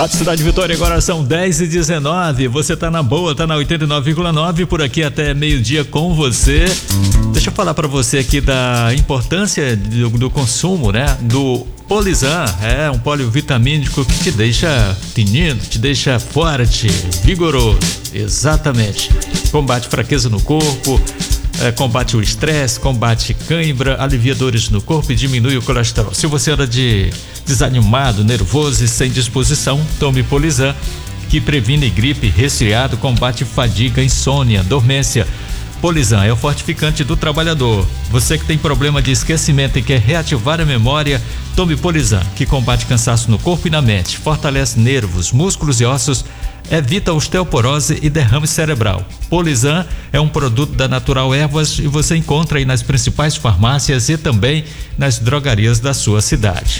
Rádio Cidade Vitória, agora são 10h19. Você tá na boa, tá na 89,9, por aqui até meio-dia com você. Deixa eu falar para você aqui da importância do consumo, né? Do Polizan, um polivitamínico que te deixa tinindo, te deixa forte, vigoroso. Exatamente. Combate fraqueza no corpo, combate o estresse, combate cãibra, alivia dores no corpo e diminui o colesterol. Se você anda desanimado, nervoso e sem disposição, tome Polizan, que previne gripe, resfriado, combate fadiga, insônia, dormência. Polizan é o fortificante do trabalhador. Você que tem problema de esquecimento e quer reativar a memória, tome Polizan, que combate cansaço no corpo e na mente, fortalece nervos, músculos e ossos, evita osteoporose e derrame cerebral. Polizan é um produto da Natural Ervas e você encontra aí nas principais farmácias e também nas drogarias da sua cidade.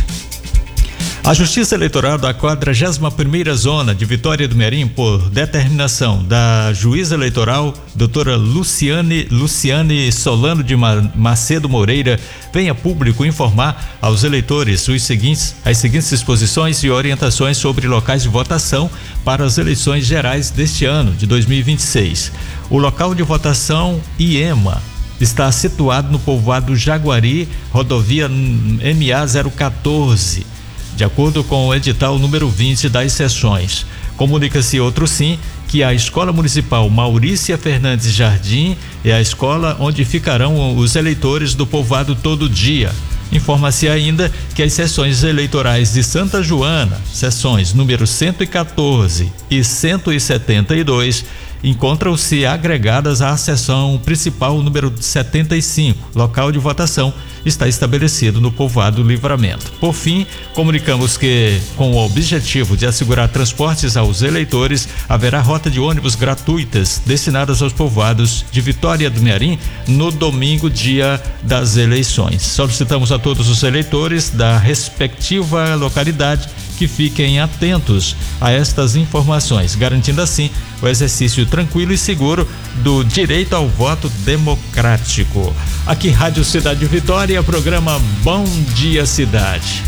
A Justiça Eleitoral da 41ª Zona de Vitória do Merim, por determinação da juíza eleitoral, doutora Luciane Solano de Macedo Moreira, vem a público informar aos eleitores as seguintes disposições e orientações sobre locais de votação para as eleições gerais deste ano, de 2026. O local de votação IEMA está situado no povoado Jaguari, rodovia MA 014. De acordo com o edital número 20 das sessões. Comunica-se outro sim que a Escola Municipal Maurícia Fernandes Jardim é a escola onde ficarão os eleitores do povoado todo dia. Informa-se ainda que as sessões eleitorais de Santa Joana, sessões número 114 e 172, encontram-se agregadas à sessão principal número 75. Local de votação está estabelecido no povoado Livramento. Por fim, comunicamos que, com o objetivo de assegurar transportes aos eleitores, haverá rota de ônibus gratuitas destinadas aos povoados de Vitória do Merim no domingo, dia das eleições. Solicitamos a todos os eleitores da respectiva localidade que fiquem atentos a estas informações, garantindo assim o exercício tranquilo e seguro do direito ao voto democrático. Aqui, Rádio Cidade Vitória, programa Bom Dia Cidade.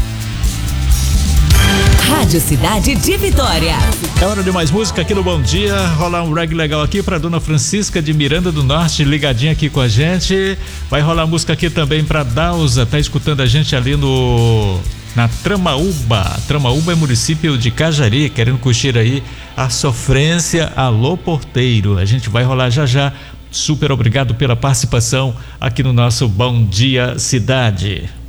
Rádio Cidade de Vitória. É hora de mais música aqui no Bom Dia. Rolar um reggae legal aqui pra Dona Francisca de Miranda do Norte, ligadinha aqui com a gente. Vai rolar música aqui também pra Dausa, tá escutando a gente ali na Tramaúba. Tramaúba é município de Cajari, querendo curtir aí a sofrência. Alô, porteiro. A gente vai rolar já já. Super obrigado pela participação aqui no nosso Bom Dia Cidade.